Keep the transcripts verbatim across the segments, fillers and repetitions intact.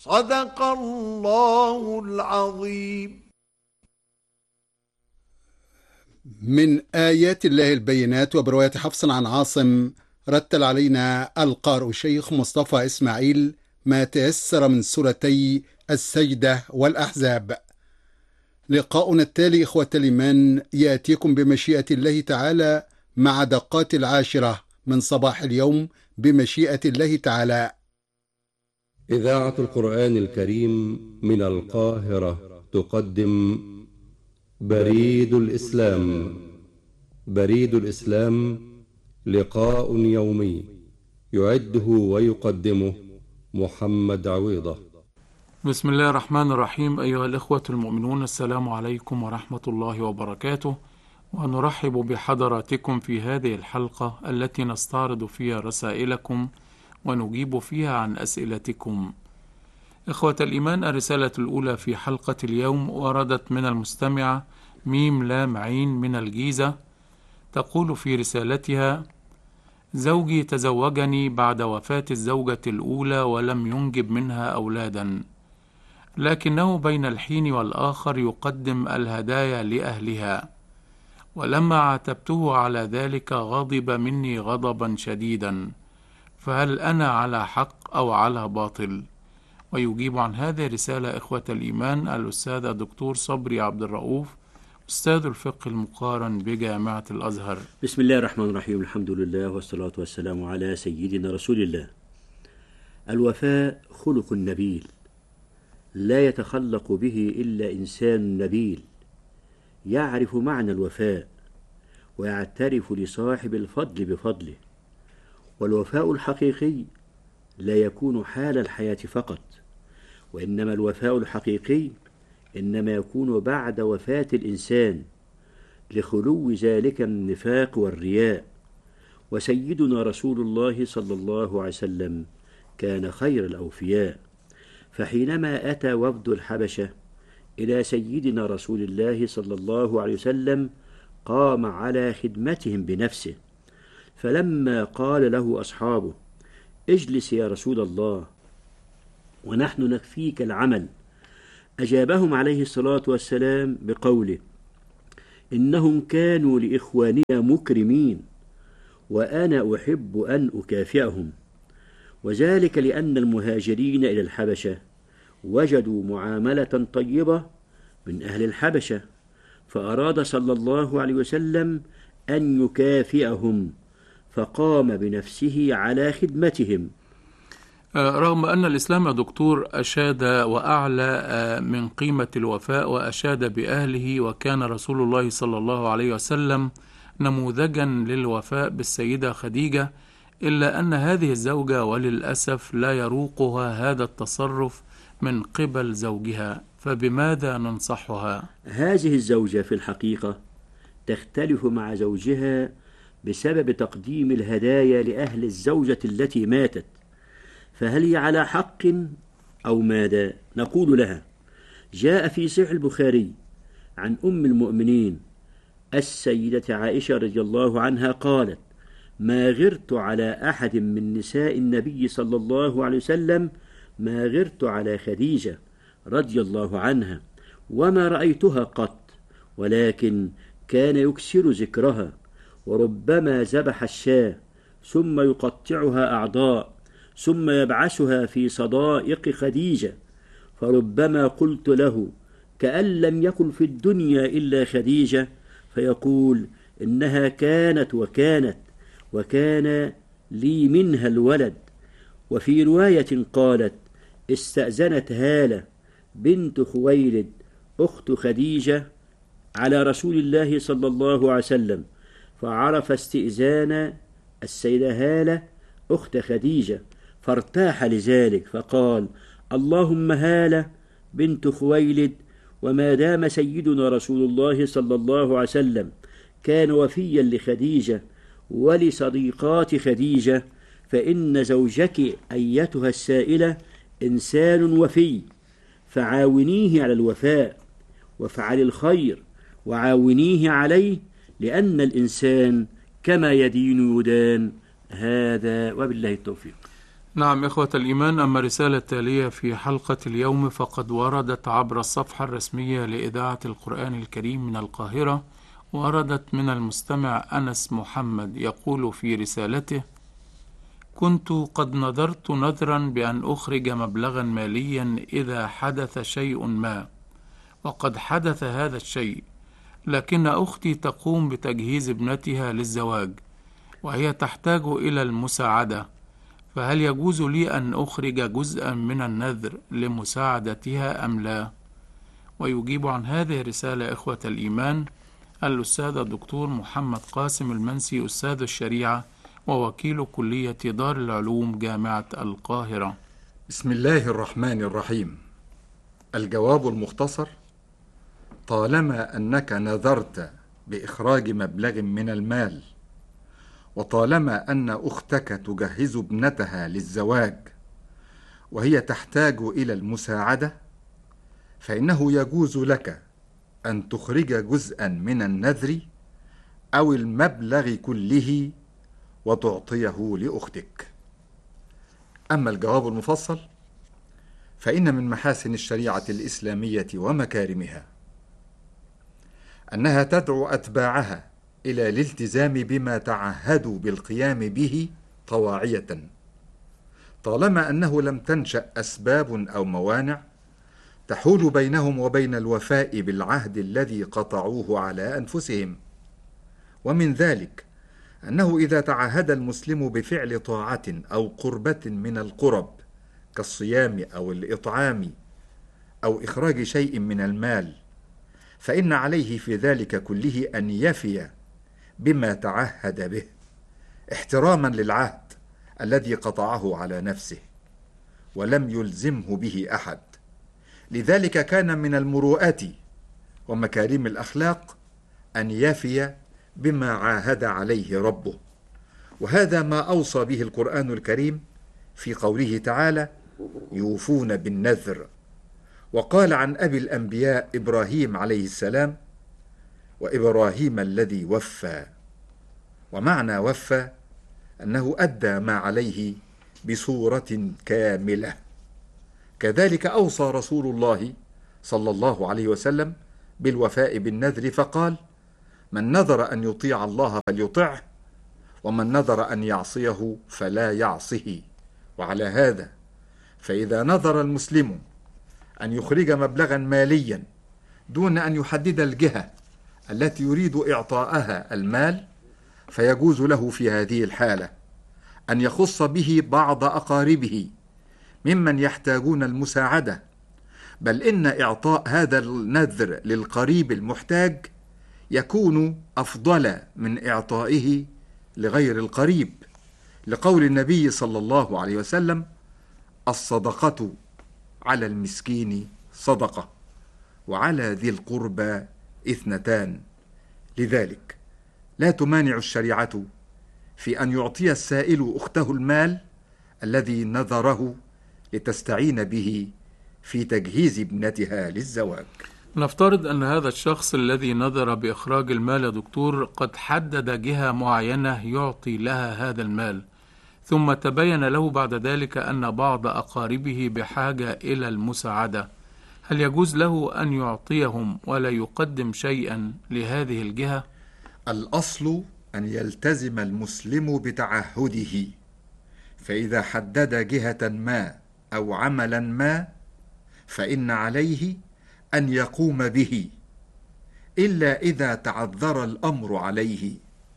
صدق الله العظيم. من آيات الله البينات. وبرواية حفص عن عاصم رتل علينا القارئ الشيخ مصطفى إسماعيل ما تيسر من سورتي السجدة والأحزاب. لقاؤنا التالي إخوة الإيمان يأتيكم بمشيئة الله تعالى مع دقات العاشرة من صباح اليوم بمشيئة الله تعالى. إذاعة القرآن الكريم من القاهرة تقدم بريد الإسلام. بريد الإسلام لقاء يومي يعده ويقدمه محمد عويضة. بسم الله الرحمن الرحيم. أيها الإخوة المؤمنون، السلام عليكم ورحمة الله وبركاته، ونرحب بحضراتكم في هذه الحلقة التي نستعرض فيها رسائلكم ونجيب فيها عن أسئلتكم. إخوة الإيمان، الرسالة الأولى في حلقة اليوم وردت من المستمعة ميم لام عين من الجيزة، تقول في رسالتها: زوجي تزوجني بعد وفاة الزوجة الأولى ولم ينجب منها أولادا، لكنه بين الحين والآخر يقدم الهدايا لأهلها، ولما عاتبته على ذلك غضب مني غضبا شديدا، فهل أنا على حق أو على باطل؟ ويجيب عن هذه الرسالة إخوة الإيمان الأستاذ الدكتور صبري عبد الرؤوف، أستاذ الفقه المقارن بجامعة الأزهر. بسم الله الرحمن الرحيم، الحمد لله والصلاة والسلام على سيدنا رسول الله. الوفاء خلق نبيل لا يتخلق به إلا إنسان نبيل يعرف معنى الوفاء ويعترف لصاحب الفضل بفضله. والوفاء الحقيقي لا يكون حال الحياة فقط، وإنما الوفاء الحقيقي إنما يكون بعد وفاة الإنسان لخلو ذلك من النفاق والرياء. وسيدنا رسول الله صلى الله عليه وسلم كان خير الأوفياء، فحينما أتى وفد الحبشة إلى سيدنا رسول الله صلى الله عليه وسلم قام على خدمتهم بنفسه، فلما قال له أصحابه: اجلس يا رسول الله ونحن نكفيك العمل، أجابهم عليه الصلاة والسلام بقوله: إنهم كانوا لإخواننا مكرمين وأنا أحب أن أكافئهم. وذلك لأن المهاجرين إلى الحبشة وجدوا معاملة طيبة من أهل الحبشة، فأراد صلى الله عليه وسلم أن يكافئهم، فقام بنفسه على خدمتهم. رغم أن الإسلام يا دكتور أشاد وأعلى من قيمة الوفاء وأشاد بأهله، وكان رسول الله صلى الله عليه وسلم نموذجا للوفاء بالسيدة خديجة، إلا أن هذه الزوجة وللأسف لا يروقها هذا التصرف من قبل زوجها، فبماذا ننصحها؟ هذه الزوجة في الحقيقة تختلف مع زوجها بسبب تقديم الهدايا لأهل الزوجة التي ماتت، فهل هي على حق أو ماذا؟ نقول لها: جاء في صحيح البخاري عن أم المؤمنين السيدة عائشة رضي الله عنها قالت: ما غرت على أحد من نساء النبي صلى الله عليه وسلم ما غرت على خديجة رضي الله عنها، وما رأيتها قط، ولكن كان يكسر ذكرها، وربما ذبح الشاة ثم يقطعها أعضاء ثم يبعثها في صدائق خديجة، فربما قلت له: كأن لم يكن في الدنيا إلا خديجة، فيقول: إنها كانت وكانت وكان لي منها الولد. وفي رواية قالت: استأذنت هالة بنت خويلد أخت خديجة على رسول الله صلى الله عليه وسلم، فعرف استئذان السيدة هالة أخت خديجة فارتاح لذلك، فقال: اللهم هالة بنت خويلد، وما دام سيدنا رسول الله صلى الله عليه وسلم كان وفيا لخديجة ولصديقات خديجة، فإن زوجك أيتها السائلة إنسان وفي، فعاونيه على الوفاء وفعل الخير وعاونيه عليه، لأن الإنسان كما يدين يدان. هذا وبالله التوفيق. نعم إخوة الإيمان، أما الرسالة التالية في حلقة اليوم فقد وردت عبر الصفحة الرسمية لإذاعة القرآن الكريم من القاهرة. وردت من المستمع أنس محمد يقول في رسالته: كنت قد نذرت نذرا بأن أخرج مبلغا ماليا إذا حدث شيء ما، وقد حدث هذا الشيء، لكن أختي تقوم بتجهيز ابنتها للزواج وهي تحتاج إلى المساعدة، فهل يجوز لي أن أخرج جزءا من النذر لمساعدتها أم لا؟ ويجيب عن هذه الرسالة إخوة الإيمان الأستاذ الدكتور محمد قاسم المنسي، أستاذ الشريعة ووكيل كلية دار العلوم جامعة القاهرة. بسم الله الرحمن الرحيم. الجواب المختصر: طالما أنك نذرت بإخراج مبلغ من المال، وطالما أن أختك تجهز ابنتها للزواج وهي تحتاج إلى المساعدة، فإنه يجوز لك أن تخرج جزءا من النذر أو المبلغ كله وتعطيه لأختك. أما الجواب المفصل فإن من محاسن الشريعة الإسلامية ومكارمها أنها تدعو أتباعها إلى الالتزام بما تعهدوا بالقيام به طواعية، طالما أنه لم تنشأ أسباب أو موانع تحول بينهم وبين الوفاء بالعهد الذي قطعوه على أنفسهم. ومن ذلك أنه إذا تعهد المسلم بفعل طاعة أو قربة من القرب كالصيام أو الإطعام أو إخراج شيء من المال، فإن عليه في ذلك كله أن يفي بما تعهد به احتراما للعهد الذي قطعه على نفسه ولم يلزمه به أحد. لذلك كان من المروءة ومكارم الأخلاق أن يفي بما عاهد عليه ربه، وهذا ما أوصى به القرآن الكريم في قوله تعالى: يوفون بالنذر. وقال عن أبي الأنبياء إبراهيم عليه السلام: وإبراهيم الذي وفى. ومعنى وفى أنه أدى ما عليه بصورة كاملة. كذلك أوصى رسول الله صلى الله عليه وسلم بالوفاء بالنذر فقال: من نذر أن يطيع الله فليطعه، ومن نذر أن يعصيه فلا يعصه. وعلى هذا فإذا نذر المسلم أن يخرج مبلغا ماليا دون أن يحدد الجهة التي يريد إعطاءها المال، فيجوز له في هذه الحالة أن يخص به بعض أقاربه ممن يحتاجون المساعدة، بل إن إعطاء هذا النذر للقريب المحتاج يكون أفضل من إعطائه لغير القريب، لقول النبي صلى الله عليه وسلم: الصدقة على المسكين صدقة، وعلى ذي القربى اثنتان. لذلك لا تمانع الشريعة في أن يعطي السائل أخته المال الذي نذره لتستعين به في تجهيز ابنتها للزواج. نفترض أن هذا الشخص الذي نذر بإخراج المال يا دكتور قد حدد جهة معينة يعطي لها هذا المال، ثم تبين له بعد ذلك أن بعض أقاربه بحاجة إلى المساعدة، هل يجوز له أن يعطيهم ولا يقدم شيئا لهذه الجهة؟ الأصل أن يلتزم المسلم بتعهده، فإذا حدد جهة ما أو عملا ما فإن عليه أن يقوم به، إلا إذا تعذر الأمر عليه.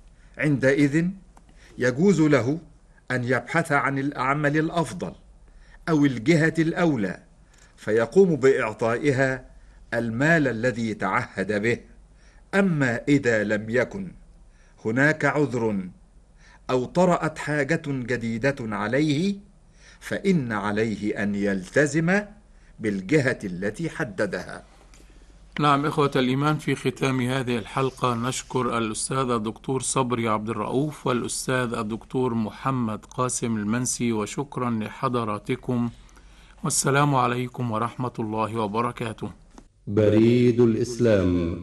عندئذ يجوز له أن يبحث عن العمل الأفضل أو الجهة الأولى فيقوم بإعطائها المال الذي تعهد به. أما إذا لم يكن هناك عذر أو طرأت حاجة جديدة عليه فإن عليه أن يلتزم بالجهة التي حددها. نعم إخوة الإيمان، في ختام هذه الحلقة نشكر الأستاذ الدكتور صبري عبد الرؤوف والأستاذ الدكتور محمد قاسم المنسي، وشكرا لحضراتكم، والسلام عليكم ورحمة الله وبركاته. بريد الإسلام.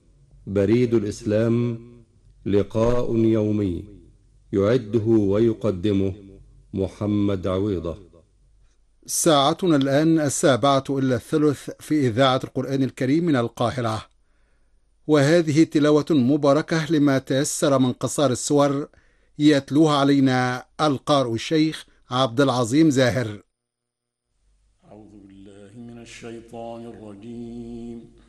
بريد الإسلام لقاء يومي يعده ويقدمه محمد عويضة. ساعتنا الآن السابعة إلا الثلث في إذاعة القرآن الكريم من القاهرة، وهذه تلاوة مباركة لما تيسر من قصار السور يتلوها علينا القارئ الشيخ عبد العظيم زاهر. أعوذ بالله من الشيطان الرجيم.